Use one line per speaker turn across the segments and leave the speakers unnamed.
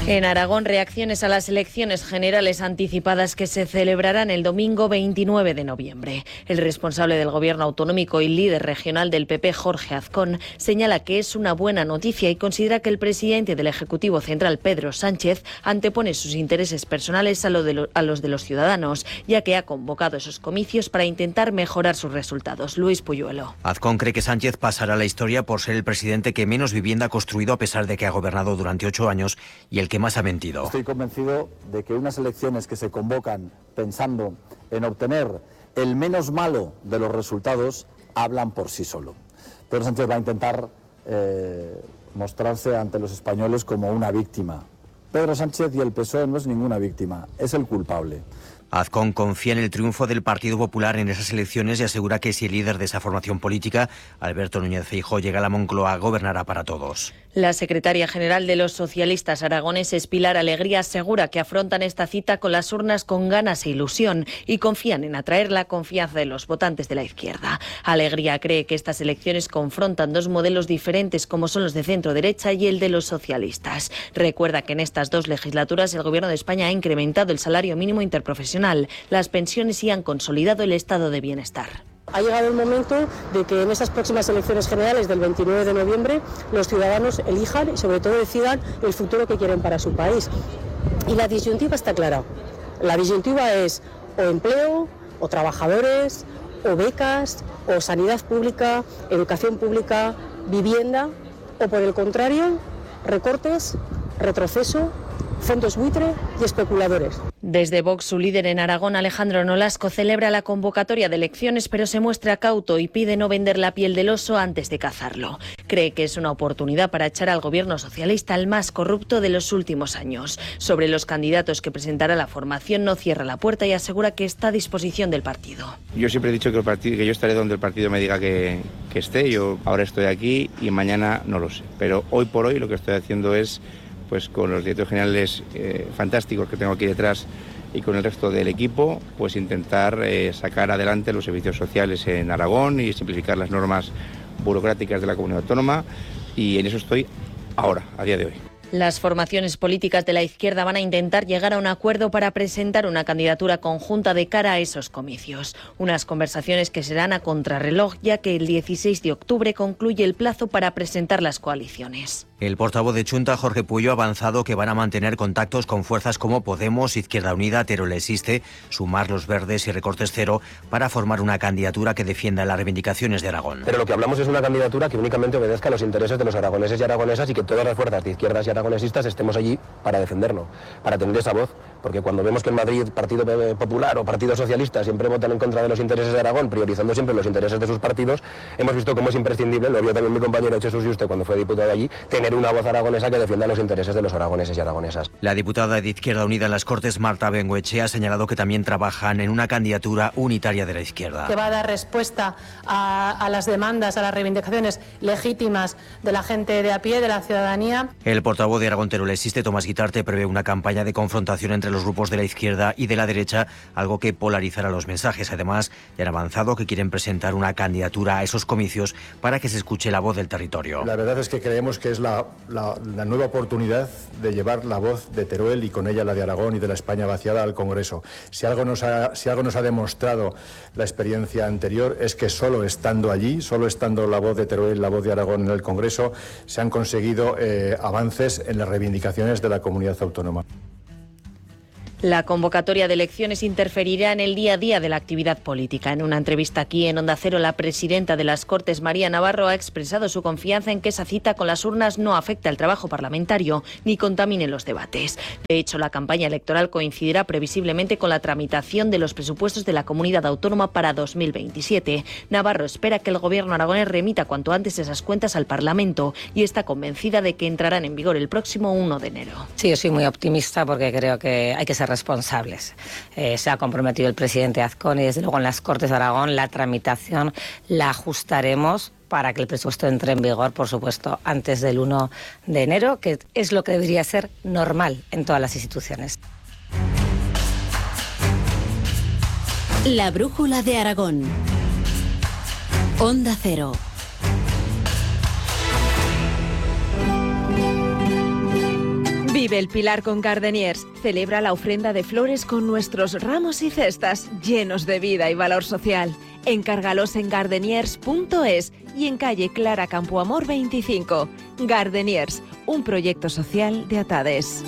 En Aragón, reacciones a las elecciones generales anticipadas que se celebrarán el domingo 29 de noviembre. El responsable del gobierno autonómico y líder regional del PP, Jorge Azcón, señala que es una buena noticia y considera que el presidente del Ejecutivo Central, Pedro Sánchez, antepone sus intereses personales a los de los ciudadanos, ya que ha convocado esos comicios para intentar mejorar sus resultados. Luis Puyuelo.
Azcón cree que Sánchez pasará a la historia por ser el presidente que menos vivienda ha construido, a pesar de que ha gobernado durante 8 años, y el que más ha mentido.
Estoy convencido de que unas elecciones que se convocan pensando en obtener el menos malo de los resultados hablan por sí solo. Pedro Sánchez va a intentar mostrarse ante los españoles como una víctima. Pedro Sánchez y el PSOE no es ninguna víctima, es el culpable.
Azcón confía en el triunfo del Partido Popular en esas elecciones y asegura que si el líder de esa formación política, Alberto Núñez Feijóo, llega a la Moncloa, gobernará para todos.
La secretaria general de los socialistas aragoneses, Pilar Alegría, asegura que afrontan esta cita con las urnas con ganas e ilusión y confían en atraer la confianza de los votantes de la izquierda. Alegría cree que estas elecciones confrontan dos modelos diferentes, como son los de centro-derecha y el de los socialistas. Recuerda que en estas dos legislaturas el Gobierno de España ha incrementado el salario mínimo interprofesional, las pensiones y han consolidado el estado de bienestar.
Ha llegado el momento de que en estas próximas elecciones generales del 29 de noviembre los ciudadanos elijan y sobre todo decidan el futuro que quieren para su país. Y la disyuntiva está clara. La disyuntiva es o empleo, o trabajadores, o becas, o sanidad pública, educación pública, vivienda, o por el contrario, recortes, retroceso, fondos buitre y especuladores.
Desde Vox, su líder en Aragón, Alejandro Nolasco, celebra la convocatoria de elecciones, pero se muestra cauto y pide no vender la piel del oso antes de cazarlo. Cree que es una oportunidad para echar al gobierno socialista el más corrupto de los últimos años. Sobre los candidatos que presentará la formación, no cierra la puerta y asegura que está a disposición del partido.
Yo siempre he dicho que yo estaré donde el partido me diga que esté. Yo ahora estoy aquí y mañana no lo sé. Pero hoy por hoy lo que estoy haciendo es, pues con los directores generales fantásticos que tengo aquí detrás y con el resto del equipo, pues intentar sacar adelante los servicios sociales en Aragón y simplificar las normas burocráticas de la comunidad autónoma, y en eso estoy ahora, a día de hoy.
Las formaciones políticas de la izquierda van a intentar llegar a un acuerdo para presentar una candidatura conjunta de cara a esos comicios. Unas conversaciones que serán a contrarreloj, ya que el 16 de octubre concluye el plazo para presentar las coaliciones.
El portavoz de Chunta, Jorge Puyo, ha avanzado que van a mantener contactos con fuerzas como Podemos, Izquierda Unida, Teruel Existe, Sumar, Los Verdes y Recortes Cero para formar una candidatura que defienda las reivindicaciones de Aragón.
Pero lo que hablamos es una candidatura que únicamente obedezca a los intereses de los aragoneses y aragonesas y que todas las fuerzas de izquierdas y aragonesistas estemos allí para defenderlo, para tener esa voz, porque cuando vemos que en Madrid Partido Popular o Partido Socialista siempre votan en contra de los intereses de Aragón, priorizando siempre los intereses de sus partidos, hemos visto cómo es imprescindible, lo vio también mi compañero Jesús Yuste cuando fue diputado allí, tener una voz aragonesa que defienda los intereses de los aragoneses y aragonesas.
La diputada de Izquierda Unida en las Cortes, Marta Bengoechea, ha señalado que también trabajan en una candidatura unitaria de la izquierda.
Que va a dar respuesta a las demandas, a las reivindicaciones legítimas de la gente de a pie, de la ciudadanía.
El portavoz de Aragón Teruel Existe, Tomás Guitarte, prevé una campaña de confrontación entre los grupos de la izquierda y de la derecha, algo que polarizará los mensajes. Además, ya han avanzado que quieren presentar una candidatura a esos comicios para que se escuche la voz del territorio.
La verdad es que creemos que es la nueva oportunidad de llevar la voz de Teruel y con ella la de Aragón y de la España vaciada al Congreso. Si algo nos ha demostrado la experiencia anterior es que solo estando allí, solo estando la voz de Teruel, la voz de Aragón en el Congreso, se han conseguido avances en las reivindicaciones de la comunidad autónoma.
La convocatoria de elecciones interferirá en el día a día de la actividad política. En una entrevista aquí en Onda Cero, la presidenta de las Cortes, María Navarro, ha expresado su confianza en que esa cita con las urnas no afecte al trabajo parlamentario ni contamine los debates. De hecho, la campaña electoral coincidirá previsiblemente con la tramitación de los presupuestos de la comunidad autónoma para 2027. Navarro espera que el gobierno aragonés remita cuanto antes esas cuentas al Parlamento y está convencida de que entrarán en vigor el próximo 1 de enero.
Sí, yo soy muy optimista porque creo que hay que ser responsables. Se ha comprometido el presidente Azcón y desde luego en las Cortes de Aragón la tramitación la ajustaremos para que el presupuesto entre en vigor, por supuesto, antes del 1 de enero, que es lo que debería ser normal en todas las instituciones.
La brújula de Aragón. Onda Cero.
Vive el Pilar con Gardeniers. Celebra la ofrenda de flores con nuestros ramos y cestas llenos de vida y valor social. Encárgalos en gardeniers.es y en calle Clara Campoamor 25. Gardeniers, un proyecto social de Atades.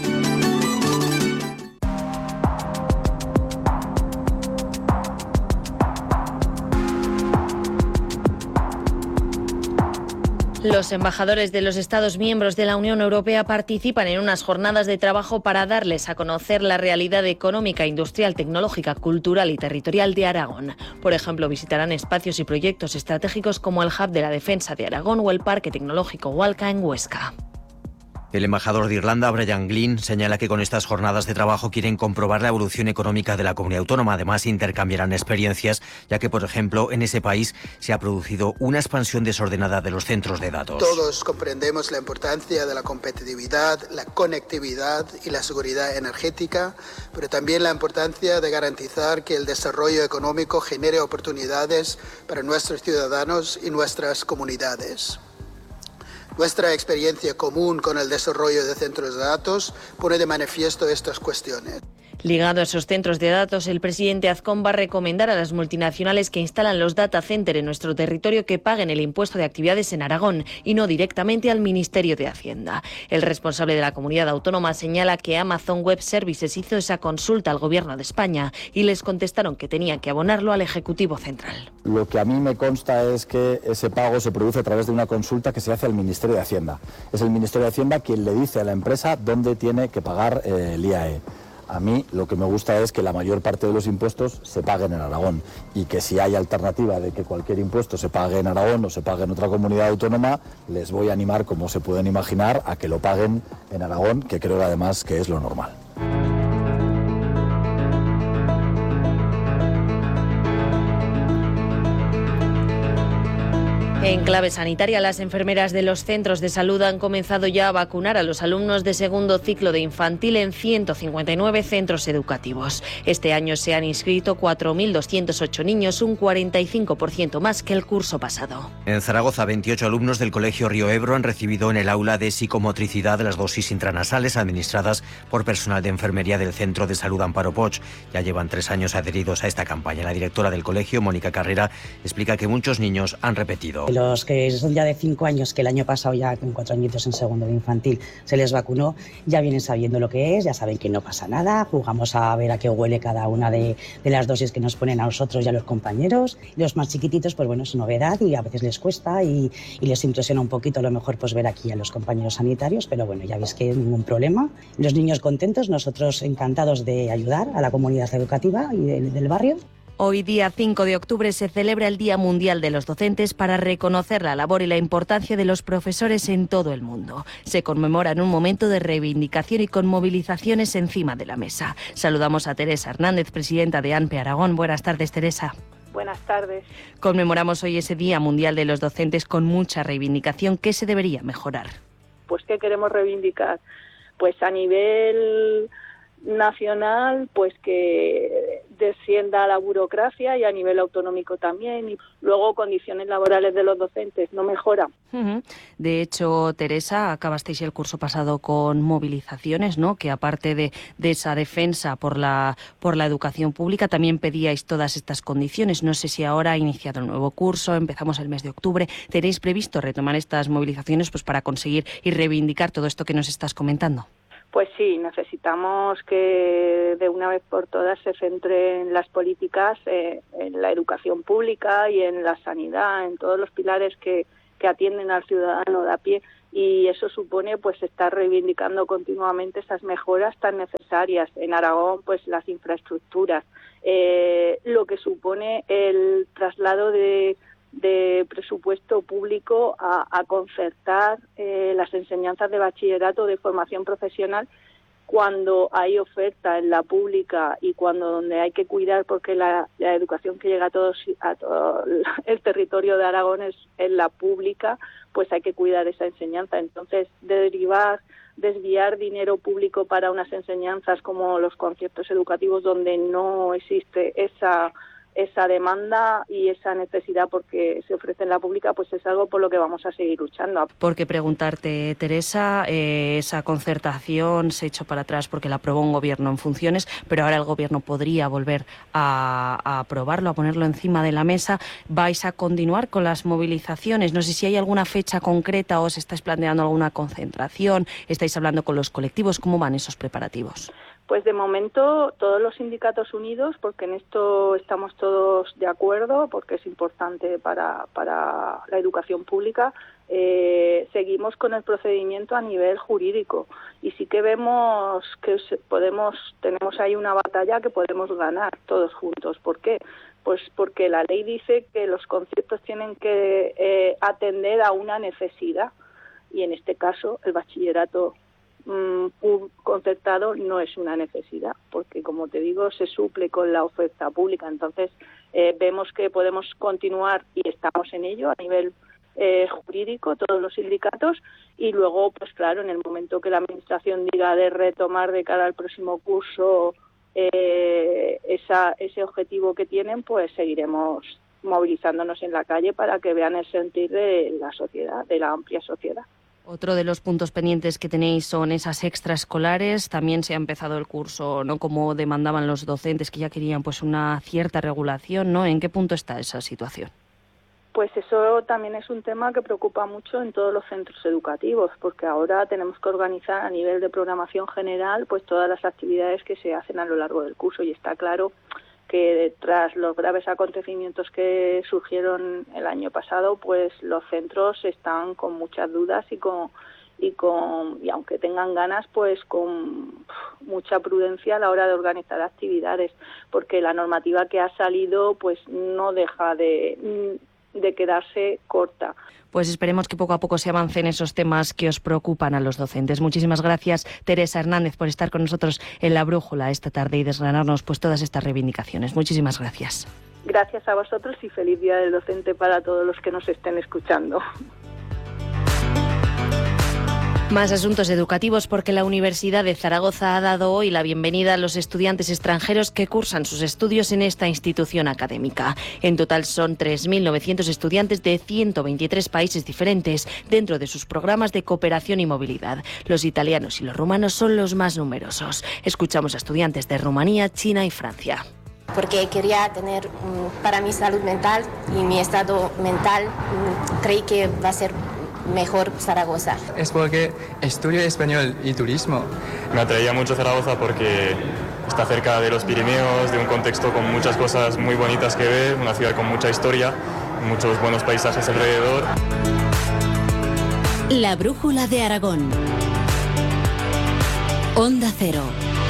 Los embajadores de los Estados miembros de la Unión Europea participan en unas jornadas de trabajo para darles a conocer la realidad económica, industrial, tecnológica, cultural y territorial de Aragón. Por ejemplo, visitarán espacios y proyectos estratégicos como el Hub de la Defensa de Aragón o el Parque Tecnológico Walca en Huesca.
El embajador de Irlanda, Brian Glynn, señala que con estas jornadas de trabajo quieren comprobar la evolución económica de la comunidad autónoma. Además, intercambiarán experiencias, ya que, por ejemplo, en ese país se ha producido una expansión desordenada de los centros de datos.
Todos comprendemos la importancia de la competitividad, la conectividad y la seguridad energética, pero también la importancia de garantizar que el desarrollo económico genere oportunidades para nuestros ciudadanos y nuestras comunidades. Nuestra experiencia común con el desarrollo de centros de datos pone de manifiesto estas cuestiones.
Ligado a esos centros de datos, el presidente Azcón va a recomendar a las multinacionales que instalan los data centers en nuestro territorio que paguen el impuesto de actividades en Aragón y no directamente al Ministerio de Hacienda. El responsable de la comunidad autónoma señala que Amazon Web Services hizo esa consulta al Gobierno de España y les contestaron que tenían que abonarlo al Ejecutivo Central.
Lo que a mí me consta es que ese pago se produce a través de una consulta que se hace al Ministerio de Hacienda. Es el Ministerio de Hacienda quien le dice a la empresa dónde tiene que pagar el IAE. A mí lo que me gusta es que la mayor parte de los impuestos se paguen en Aragón y que si hay alternativa de que cualquier impuesto se pague en Aragón o se pague en otra comunidad autónoma, les voy a animar, como se pueden imaginar, a que lo paguen en Aragón, que creo además que es lo normal.
En clave sanitaria, las enfermeras de los centros de salud han comenzado ya a vacunar a los alumnos de segundo ciclo de infantil en 159 centros educativos. Este año se han inscrito 4.208 niños, un 45% más que el curso pasado.
En Zaragoza, 28 alumnos del Colegio Río Ebro han recibido en el aula de psicomotricidad las dosis intranasales administradas por personal de enfermería del Centro de Salud Amparo Poch. Ya llevan 3 años adheridos a esta campaña. La directora del colegio, Mónica Carrera, explica que muchos niños han repetido.
Los que son ya de 5 años, que el año pasado ya con 4 añitos en segundo de infantil se les vacunó, ya vienen sabiendo lo que es, ya saben que no pasa nada, jugamos a ver a qué huele cada una de las dosis que nos ponen a nosotros y a los compañeros. Los más chiquititos, pues bueno, es novedad y a veces les cuesta y les impresiona un poquito a lo mejor pues ver aquí a los compañeros sanitarios, pero bueno, ya veis que ningún problema. Los niños contentos, nosotros encantados de ayudar a la comunidad educativa y del barrio.
Hoy, día 5 de octubre, se celebra el Día Mundial de los Docentes para reconocer la labor y la importancia de los profesores en todo el mundo. Se conmemora en un momento de reivindicación y con movilizaciones encima de la mesa. Saludamos a Teresa Hernández, presidenta de ANPE Aragón. Buenas tardes, Teresa.
Buenas tardes.
Conmemoramos hoy ese Día Mundial de los Docentes con mucha reivindicación. ¿Qué se debería mejorar?
Pues, ¿qué queremos reivindicar? Pues a nivel nacional, pues que descienda la burocracia y a nivel autonómico también. Y luego condiciones laborales de los docentes no mejoran.
De hecho, Teresa, acabasteis el curso pasado con movilizaciones, ¿no? Que aparte de esa defensa por la educación pública, también pedíais todas estas condiciones. No sé si ahora ha iniciado el nuevo curso, empezamos el mes de octubre. ¿Tenéis previsto retomar estas movilizaciones pues para conseguir y reivindicar todo esto que nos estás comentando?
Pues sí, necesitamos que de una vez por todas se centren las políticas en la educación pública y en la sanidad, en todos los pilares que atienden al ciudadano de a pie, y eso supone pues estar reivindicando continuamente esas mejoras tan necesarias. En Aragón, pues las infraestructuras, lo que supone el traslado de presupuesto público a concertar las enseñanzas de bachillerato, de formación profesional, cuando hay oferta en la pública y cuando donde hay que cuidar, porque la educación que llega a todo el territorio de Aragón es en la pública, pues hay que cuidar esa enseñanza. Entonces, desviar dinero público para unas enseñanzas como los conciertos educativos donde no existe esa demanda y esa necesidad porque se ofrece en la pública, pues es algo por lo que vamos a seguir luchando.
Porque preguntarte, Teresa, esa concertación se echó para atrás porque la aprobó un gobierno en funciones, pero ahora el gobierno podría volver a aprobarlo, a ponerlo encima de la mesa. ¿Vais a continuar con las movilizaciones? No sé si hay alguna fecha concreta o os estáis planteando alguna concentración, estáis hablando con los colectivos, ¿cómo van esos preparativos?
Pues de momento todos los sindicatos unidos, porque en esto estamos todos de acuerdo, porque es importante para la educación pública, seguimos con el procedimiento a nivel jurídico y sí que vemos que tenemos ahí una batalla que podemos ganar todos juntos. ¿Por qué? Pues porque la ley dice que los conciertos tienen que atender a una necesidad y en este caso el bachillerato concertado no es una necesidad porque, como te digo, se suple con la oferta pública. Entonces vemos que podemos continuar y estamos en ello a nivel jurídico, todos los sindicatos, y luego, pues claro, en el momento que la administración diga de retomar de cara al próximo curso ese objetivo que tienen, pues seguiremos movilizándonos en la calle para que vean el sentir de la sociedad, de la amplia sociedad.
Otro de los puntos pendientes que tenéis son esas extraescolares. También se ha empezado el curso, ¿no?, como demandaban los docentes, que ya querían pues una cierta regulación, ¿no? ¿En qué punto está esa situación?
Pues eso también es un tema que preocupa mucho en todos los centros educativos, porque ahora tenemos que organizar a nivel de programación general pues todas las actividades que se hacen a lo largo del curso, y está claro que tras los graves acontecimientos que surgieron el año pasado, pues los centros están con muchas dudas y aunque tengan ganas, pues con mucha prudencia a la hora de organizar actividades, porque la normativa que ha salido pues no deja de quedarse corta.
Pues esperemos que poco a poco se avancen esos temas que os preocupan a los docentes. Muchísimas gracias, Teresa Hernández, por estar con nosotros en La Brújula esta tarde y desgranarnos pues todas estas reivindicaciones. Muchísimas gracias.
Gracias a vosotros y feliz Día del Docente para todos los que nos estén escuchando.
Más asuntos educativos, porque la Universidad de Zaragoza ha dado hoy la bienvenida a los estudiantes extranjeros que cursan sus estudios en esta institución académica. En total son 3.900 estudiantes de 123 países diferentes dentro de sus programas de cooperación y movilidad. Los italianos y los rumanos son los más numerosos. Escuchamos a estudiantes de Rumanía, China y Francia.
Porque quería tener para mi salud mental y mi estado mental, creí que va a ser mejor Zaragoza.
Es porque estudio español y turismo.
Me atraía mucho Zaragoza porque está cerca de los Pirineos, de un contexto con muchas cosas muy bonitas que ver, una ciudad con mucha historia, muchos buenos paisajes alrededor.
La Brújula de Aragón. Onda Cero.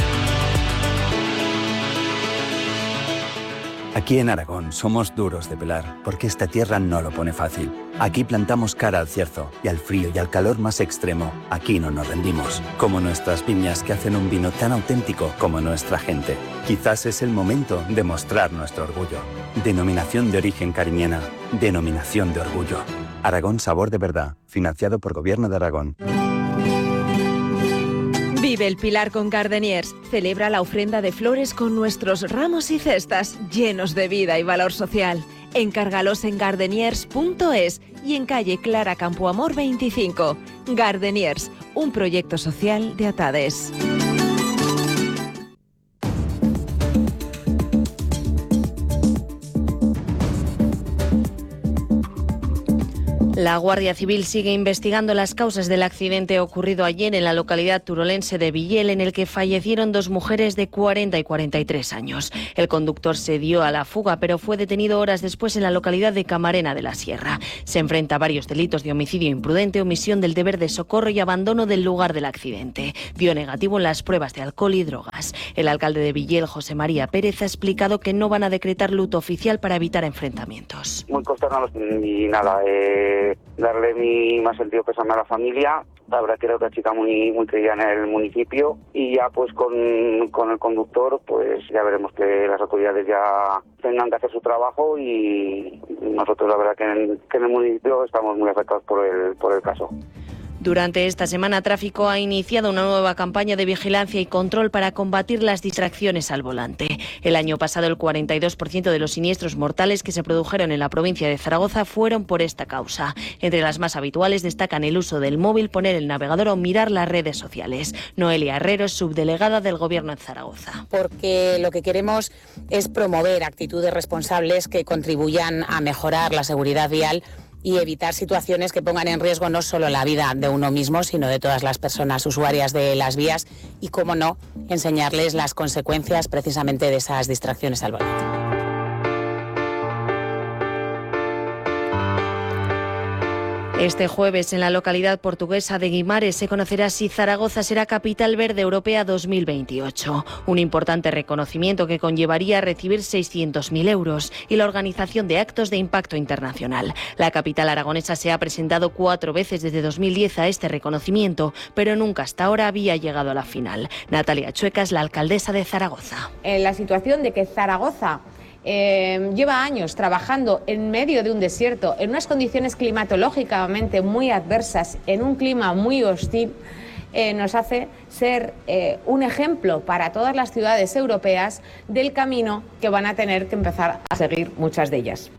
Aquí en Aragón somos duros de pelar, porque esta tierra no lo pone fácil. Aquí plantamos cara al cierzo y al frío y al calor más extremo. Aquí no nos rendimos, como nuestras viñas que hacen un vino tan auténtico como nuestra gente. Quizás es el momento de mostrar nuestro orgullo. Denominación de origen cariñena, denominación de orgullo. Aragón Sabor de Verdad, financiado por Gobierno de Aragón.
Vive el Pilar con Gardeniers. Celebra la ofrenda de flores con nuestros ramos y cestas llenos de vida y valor social. Encárgalos en gardeniers.es y en calle Clara Campoamor 25. Gardeniers, un proyecto social de Atades.
La Guardia Civil sigue investigando las causas del accidente ocurrido ayer en la localidad turolense de Villel, en el que fallecieron dos mujeres de 40 y 43 años. El conductor se dio a la fuga, pero fue detenido horas después en la localidad de Camarena de la Sierra. Se enfrenta a varios delitos de homicidio imprudente, omisión del deber de socorro y abandono del lugar del accidente. Dio negativo en las pruebas de alcohol y drogas. El alcalde de Villel, José María Pérez, ha explicado que no van a decretar luto oficial para evitar enfrentamientos.
Muy consternados y nada, darle mi más sentido pésame a la familia. La verdad que era otra chica muy querida en el municipio, y ya pues con el conductor pues ya veremos que las autoridades ya tengan que hacer su trabajo, y nosotros la verdad que en el municipio estamos muy afectados por el caso.
Durante esta semana, Tráfico ha iniciado una nueva campaña de vigilancia y control para combatir las distracciones al volante. El año pasado, el 42% de los siniestros mortales que se produjeron en la provincia de Zaragoza fueron por esta causa. Entre las más habituales destacan el uso del móvil, poner el navegador o mirar las redes sociales. Noelia Herrero es subdelegada del Gobierno en Zaragoza.
Porque lo que queremos es promover actitudes responsables que contribuyan a mejorar la seguridad vial y evitar situaciones que pongan en riesgo no solo la vida de uno mismo, sino de todas las personas usuarias de las vías y, cómo no, enseñarles las consecuencias precisamente de esas distracciones al volante.
Este jueves, en la localidad portuguesa de Guimares, se conocerá si Zaragoza será Capital Verde Europea 2028. Un importante reconocimiento que conllevaría recibir 600.000 euros y la organización de actos de impacto internacional. La capital aragonesa se ha presentado 4 veces desde 2010 a este reconocimiento, pero nunca hasta ahora había llegado a la final. Natalia Chueca es la alcaldesa de Zaragoza.
En la situación de que Zaragoza lleva años trabajando en medio de un desierto, en unas condiciones climatológicamente muy adversas, en un clima muy hostil, nos hace ser un ejemplo para todas las ciudades europeas del camino que van a tener que empezar a seguir muchas de ellas.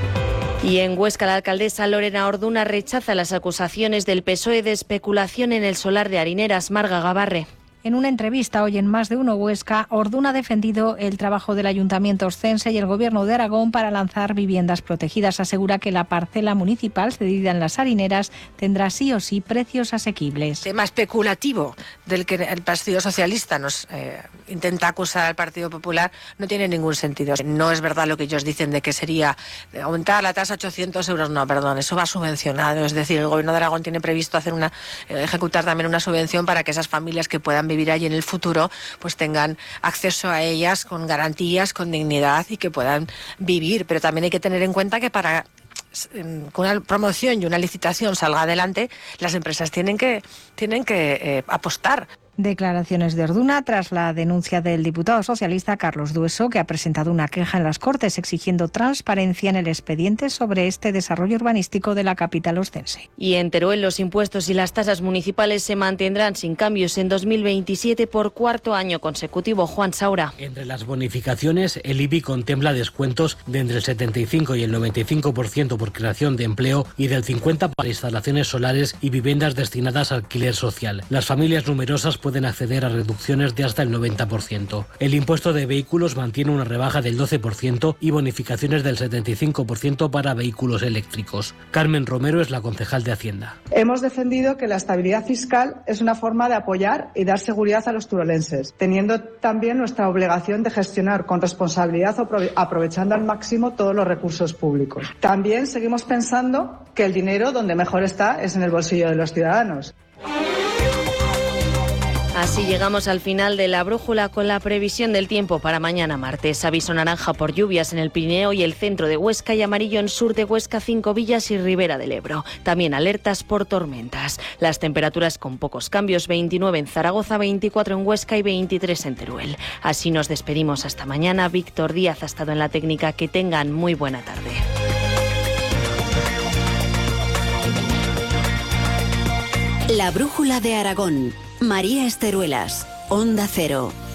Y en Huesca, la alcaldesa Lorena Orduna rechaza las acusaciones del PSOE de especulación en el solar de Harineras. Marga Gabarre.
En una entrevista hoy en Más de Uno Huesca, Orduna ha defendido el trabajo del Ayuntamiento oscense y el Gobierno de Aragón para lanzar viviendas protegidas. Asegura que la parcela municipal cedida en las Harineras tendrá sí o sí precios asequibles.
El tema especulativo del que el Partido Socialista nos intenta acusar al Partido Popular no tiene ningún sentido. No es verdad lo que ellos dicen de que sería aumentar la tasa a 800 euros. No, perdón, eso va subvencionado. Es decir, el Gobierno de Aragón tiene previsto hacer ejecutar también una subvención para que esas familias que puedan vivir allí en el futuro pues tengan acceso a ellas con garantías, con dignidad y que puedan vivir. Pero también hay que tener en cuenta que para que una promoción y una licitación salga adelante, las empresas tienen que apostar.
Declaraciones de Orduna tras la denuncia del diputado socialista Carlos Dueso, que ha presentado una queja en las Cortes exigiendo transparencia en el expediente sobre este desarrollo urbanístico de la capital oscense.
Y en Teruel, los impuestos y las tasas municipales se mantendrán sin cambios en 2027 por 4º año consecutivo. Juan Saura.
Entre las bonificaciones, el IBI contempla descuentos de entre el 75 y el 95% por creación de empleo y del 50% para instalaciones solares y viviendas destinadas a alquiler social. Las familias numerosas pueden acceder a reducciones de hasta el 90%. El impuesto de vehículos mantiene una rebaja del 12% y bonificaciones del 75% para vehículos eléctricos. Carmen Romero es la concejal de Hacienda.
Hemos defendido que la estabilidad fiscal es una forma de apoyar y dar seguridad a los turolenses, teniendo también nuestra obligación de gestionar con responsabilidad, aprovechando al máximo todos los recursos públicos. También seguimos pensando que el dinero donde mejor está es en el bolsillo de los ciudadanos.
Así llegamos al final de la brújula con la previsión del tiempo para mañana martes. Aviso naranja por lluvias en el Pirineo y el centro de Huesca y amarillo en sur de Huesca, Cinco Villas y Ribera del Ebro. También alertas por tormentas. Las temperaturas con pocos cambios, 29 en Zaragoza, 24 en Huesca y 23 en Teruel. Así nos despedimos hasta mañana. Víctor Díaz ha estado en la técnica. Que tengan muy buena tarde.
La brújula de Aragón. María Esteruelas, Onda Cero.